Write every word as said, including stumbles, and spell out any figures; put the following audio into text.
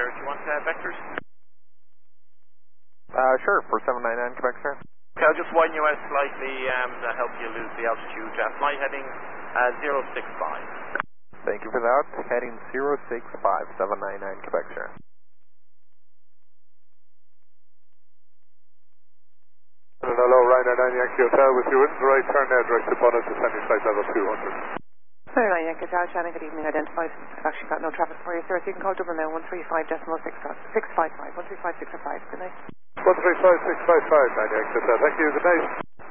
there. Do you want uh, vectors? Uh, sure, for seven nine nine, Quebec, sir. Okay, I'll just widen you out slightly um, to help you lose the altitude. Uh, fly heading uh, zero six five. Thank you for that. Heading zero six five, seven nine nine, Quebec, sir. Hello, Ryanair nine Yankee Hotel with you in the right turn now, direct upon us, descending flight level two hundred. Sorry, nine Yankee Hotel, Shannon, good evening, identified. I've actually got no traffic for you, sir, so you can call Dublin now, one three five decimal six five five, one three five six five, good night. one three five six five five, nine Yankee Hotel, thank you, good night.